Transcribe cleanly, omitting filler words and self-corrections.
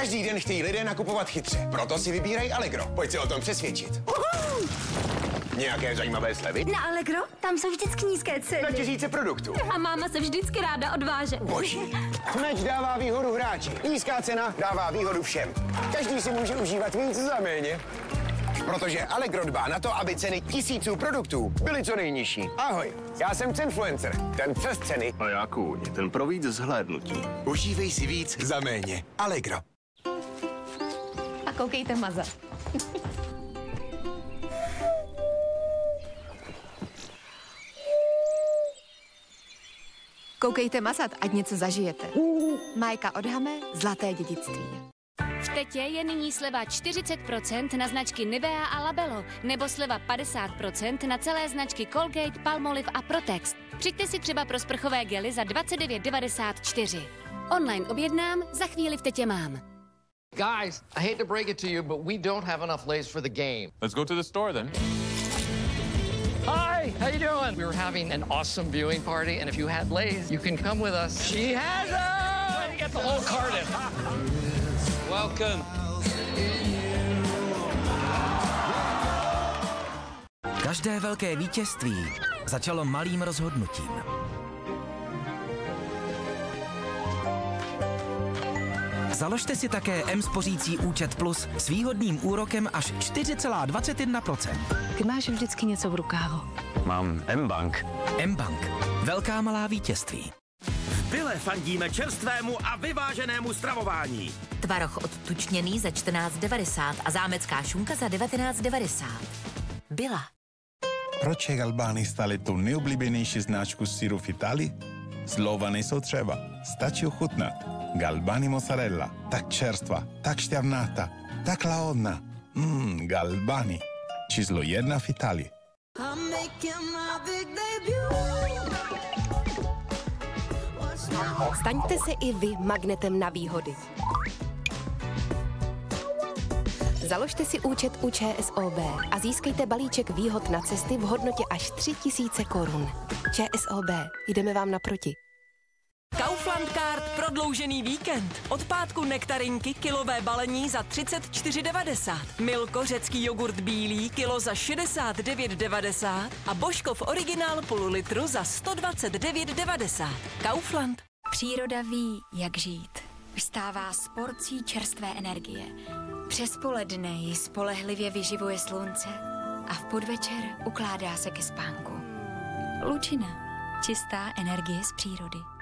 Každý den chtějí lidé nakupovat chytře, proto si vybírají Allegro. Pojď se o tom přesvědčit. Nějaké zajímavé slevy? Na Allegro? Tam jsou vždycky nízké ceny. Na tisíce produktů. A máma se vždycky ráda odváže. Boží. Meč dává výhodu hráči. Nízká cena dává výhodu všem. Každý si může užívat víc za méně. Protože Allegro dbá na to, aby ceny tisíců produktů byly co nejnižší. Ahoj, já jsem Cenfluencer, ten přes ceny. A já kůň, ten pro víc zhlédnutí. Užívej si víc za méně. Allegro. A koukejte mazat. Koukejte mazat, ať něco zažijete. Majka od Hame, zlaté dědictví. V Tetě je nyní sleva 40% na značky Nivea a Labello, nebo sleva 50% na celé značky Colgate, Palmolive a Protex. Přijďte si třeba pro sprchové gely za 29,94. Online objednám, za chvíli v Tetě mám. Guys, I hate to break it to you, but we don't have enough Lay's for the game. Let's go to the store then. Hi, how you doing? We were having an awesome viewing party, and if you had Lay's, you can come with us. She has them! Way to get the whole carton. Welcome. Každé velké vítězství začalo malým rozhodnutím. Založte si také M-spořící účet Plus s výhodným úrokem až 4,21%. Ty máš vždycky něco v rukávu. Mám M-Bank. M-Bank. Velká malá vítězství. V Bile fandíme čerstvému a vyváženému stravování. Tvaroh odtučněný za 14,90 a zámecká šunka za 19,90. Byla. Proč je Galbani stále tu nejoblíbenější značku syru v Itálii? Slova nejsou třeba, stačí ochutnat. Galbani mozzarella, tak čerstvá, tak šťavnatá, tak lahodná. Galbani, číslo 1 v Itálii. Staňte se i vy magnetem na výhody. Založte si účet u ČSOB a získejte balíček výhod na cesty v hodnotě až 3 000 korun. ČSOB, jdeme vám naproti. Kaufland Card prodloužený víkend. Od pátku nektarinky kilové balení za 34,90. Milko řecký jogurt bílý kilo za 69,90 a Božkov originál půl litru za 129,90. Kaufland. Příroda ví, jak žít. Vstává s porcí čerstvé energie. Přes poledne ji spolehlivě vyživuje slunce a v podvečer ukládá se ke spánku. Lučina. Čistá energie z přírody.